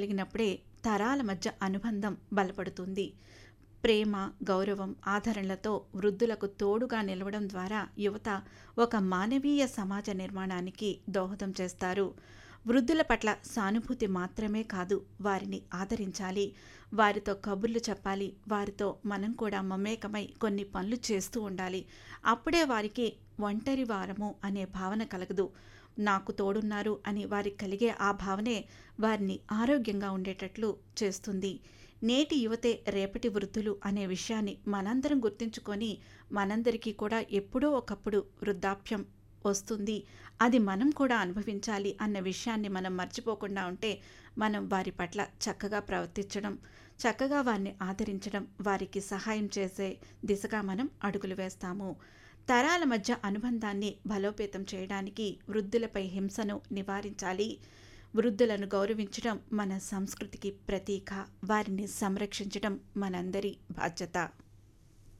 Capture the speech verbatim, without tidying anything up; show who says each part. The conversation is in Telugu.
Speaker 1: కలిగినప్పుడే తరాల మధ్య అనుబంధం బలపడుతుంది. ప్రేమ, గౌరవం, ఆదరణలతో వృద్ధులకు తోడుగా నిలవడం ద్వారా యువత ఒక మానవీయ సమాజ నిర్మాణానికి దోహదం చేస్తారు. వృద్ధుల పట్ల సానుభూతి మాత్రమే కాదు, వారిని ఆదరించాలి, వారితో కబుర్లు చెప్పాలి, వారితో మనం కూడా మమేకమై కొన్ని పనులు చేస్తూ ఉండాలి. అప్పుడే వారికి ఒంటరి వారము అనే భావన కలగదు. నాకు తోడున్నారు అని వారికి కలిగే ఆ భావనే వారిని ఆరోగ్యంగా ఉండేటట్లు చేస్తుంది. నేటి యువతే రేపటి వృద్ధులు అనే విషయాన్ని మనందరం గుర్తుంచుకొని, మనందరికీ కూడా ఎప్పుడో ఒకప్పుడు వృద్ధాప్యం వస్తుంది, అది మనం కూడా అనుభవించాలి అన్న విషయాన్ని మనం మర్చిపోకుండా ఉంటే, మనం వారి పట్ల చక్కగా ప్రవర్తించడం, చక్కగా వారిని ఆదరించడం, వారికి సహాయం చేసే దిశగా మనం అడుగులు వేస్తాము. తరాల మధ్య అనుబంధాన్ని బలోపేతం చేయడానికి వృద్ధులపై హింసను నివారించాలి. వృద్ధులను గౌరవించడం మన సంస్కృతికి ప్రతీక. వారిని సంరక్షించడం మనందరి బాధ్యత.